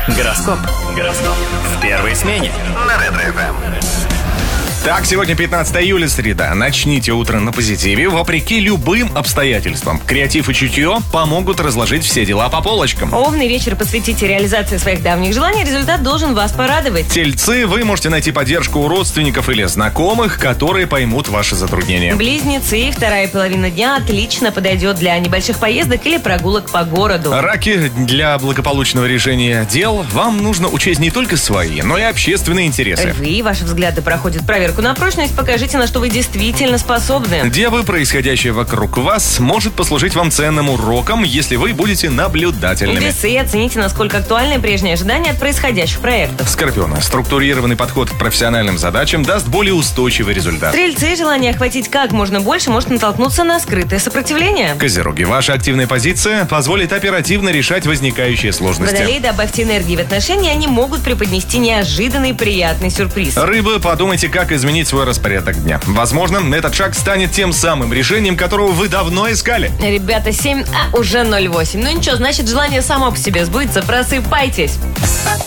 Гороскоп. В первой смене. На Ретро-ФМ. Так, сегодня 15 июля, среда. Начните утро на позитиве, вопреки любым обстоятельствам. Креатив и чутье помогут разложить все дела по полочкам. Овны, вечер посвятите реализации своих давних желаний, результат должен вас порадовать. Тельцы, вы можете найти поддержку у родственников или знакомых, которые поймут ваши затруднения. Близнецы, вторая половина дня отлично подойдет для небольших поездок или прогулок по городу. Раки, для благополучного решения дел вам нужно учесть не только свои, но и общественные интересы. Львы, ваши взгляды проходят проверку на прочность, покажите, на что вы действительно способны. Девы, происходящее вокруг вас может послужить вам ценным уроком, если вы будете наблюдательными. Весы, оцените, насколько актуальны прежние ожидания от происходящих проектов. Скорпионы, структурированный подход к профессиональным задачам даст более устойчивый результат. Стрельцы, желание охватить как можно больше может натолкнуться на скрытое сопротивление. Козероги, ваша активная позиция позволит оперативно решать возникающие сложности. Водолеи, добавьте энергии в отношения, они могут преподнести неожиданный приятный сюрприз. Рыбы, подумайте, как изменить свой распорядок дня. Возможно, этот шаг станет тем самым решением, которого вы давно искали. Ребята, 7, уже 0,8. Ну ничего, значит, желание само по себе сбудется. Просыпайтесь.